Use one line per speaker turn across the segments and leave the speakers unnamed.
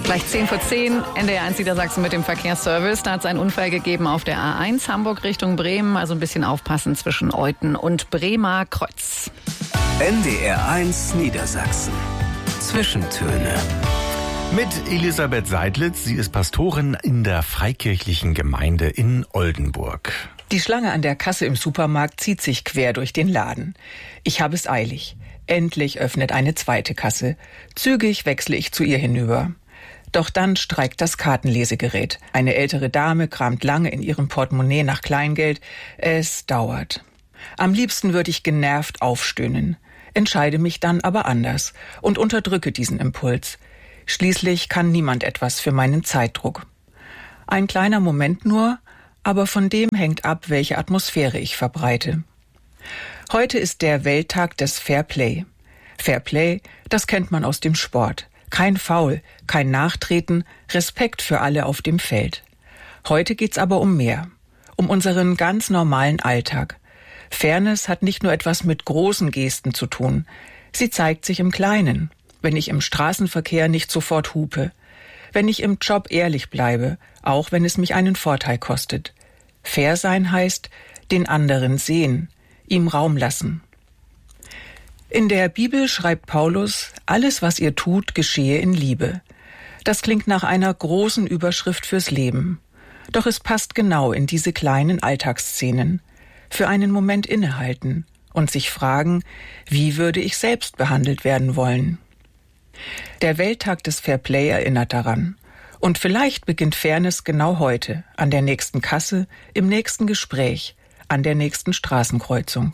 Gleich 10:10, NDR 1 Niedersachsen mit dem Verkehrsservice. Da hat es einen Unfall gegeben auf der A1 Hamburg Richtung Bremen. Also ein bisschen aufpassen zwischen Euthen und Bremer Kreuz.
NDR 1 Niedersachsen. Zwischentöne.
Mit Elisabeth Seidlitz. Sie ist Pastorin in der freikirchlichen Gemeinde in Oldenburg.
Die Schlange an der Kasse im Supermarkt zieht sich quer durch den Laden. Ich habe es eilig. Endlich öffnet eine zweite Kasse. Zügig wechsle ich zu ihr hinüber. Doch dann streikt das Kartenlesegerät. Eine ältere Dame kramt lange in ihrem Portemonnaie nach Kleingeld. Es dauert. Am liebsten würde ich genervt aufstöhnen. Entscheide mich dann aber anders und unterdrücke diesen Impuls. Schließlich kann niemand etwas für meinen Zeitdruck. Ein kleiner Moment nur, aber von dem hängt ab, welche Atmosphäre ich verbreite. Heute ist der Welttag des Fair Play. Fair Play, das kennt man aus dem Sport. Kein Foul, kein Nachtreten, Respekt für alle auf dem Feld. Heute geht's aber um mehr. Um unseren ganz normalen Alltag. Fairness hat nicht nur etwas mit großen Gesten zu tun. Sie zeigt sich im Kleinen. Wenn ich im Straßenverkehr nicht sofort hupe. Wenn ich im Job ehrlich bleibe, auch wenn es mich einen Vorteil kostet. Fair sein heißt, den anderen sehen, ihm Raum lassen. In der Bibel schreibt Paulus, alles, was ihr tut, geschehe in Liebe. Das klingt nach einer großen Überschrift fürs Leben. Doch es passt genau in diese kleinen Alltagsszenen. Für einen Moment innehalten und sich fragen, wie würde ich selbst behandelt werden wollen? Der Welttag des Fair Play erinnert daran. Und vielleicht beginnt Fairness genau heute, an der nächsten Kasse, im nächsten Gespräch, an der nächsten Straßenkreuzung.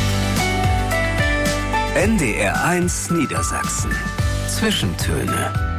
NDR 1 Niedersachsen. Zwischentöne.